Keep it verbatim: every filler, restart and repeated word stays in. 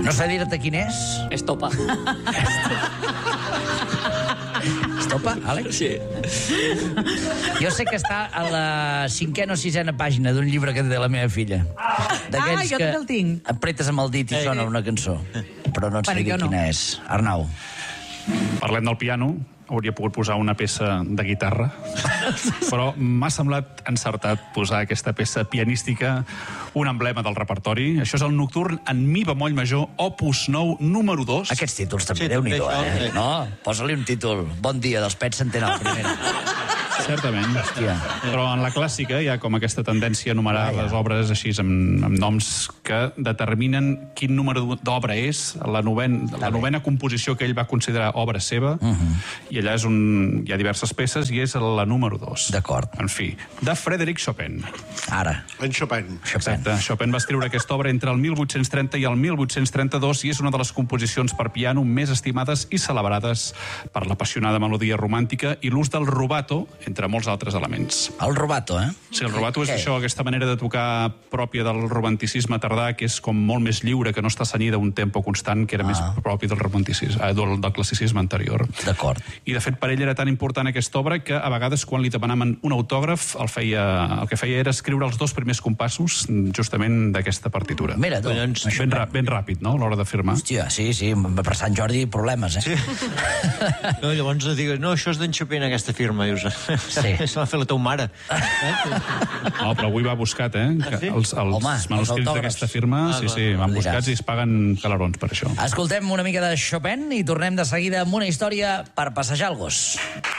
No sé dir-te quin és. Estopa. Estopa, Àlex? Sí. Jo sé que està a la cinquena o sisena pàgina d'un llibre que té la meva filla. Ah, jo també el tinc. Apretes amb el dit i sona una cançó. Però no et sé dir no. quina és. Arnau. Parlem del piano. Hauria pogut posar una peça de guitarra, però m'ha semblat encertat posar aquesta peça pianística, un emblema del repertori. Això és el Nocturn en mi bemoll major, opus nou, número dos. Aquests títols també, Sí, Déu-n'hi-do, també, eh? No? Posa-li un títol. Bon dia, dels Pets Centenal, primera. Certament. Hòstia. Però en la clàssica hi ha com aquesta tendència a enumerar Ah, ja. les obres així amb, amb noms que determinen quin número d'obra és, la, noven, la novena composició que ell va considerar obra seva, uh -huh. i allà és un, hi ha diverses peces i és la número dos. D'acord. En fi, de Frédéric Chopin. Ara. En Chopin. Exacte. Chopin va escriure aquesta obra entre el mil vuit-cents trenta i el mil vuit-cents trenta-dos i és una de les composicions per piano més estimades i celebrades per l'apassionada melodia romàntica i l'ús del rubato, entre molts altres elements. El rubato, eh? Sí, el rubato és Què? això, aquesta manera de tocar pròpia del romanticisme tardà, que és com molt més lliure, que no està cenyida a un tempo constant, que era ah. més propi del romanticisme, eh, del, del classicisme anterior. D'acord. I, de fet, per ell era tan important aquesta obra que, a vegades, quan li demanaven un autògraf, el, feia, el que feia era escriure els dos primers compassos, justament d'aquesta partitura. Mira, tu. Collons. Això- Ben, ra, ben ràpid, no?, a l'hora de firmar. Hòstia, sí, sí, per Sant Jordi problemes, eh? Sí. No, llavors digues, no, això és d'en Chopin, aquesta firma. Dius, Sí. se l'ha fet la teva mare. No, però avui va buscat, eh? Ah, sí? Els, els Home, els manuscrits autògrafs. d'aquesta firma, Ah, sí, sí, clar, van diràs. buscats i es paguen calarons per això. Escoltem una mica de Chopin i tornem de seguida amb una història per passejar el gos.